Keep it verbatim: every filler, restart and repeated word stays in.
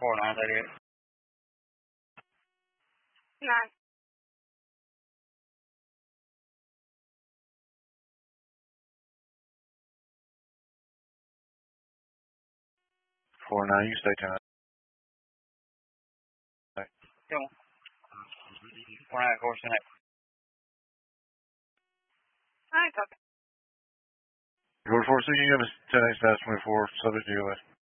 four nine thirty-eight. Nine. Four nine, you stay ten. Two. Four nine four ten. Alright, copy. Road four six, you have a ten eight dash twenty four, subject to your list.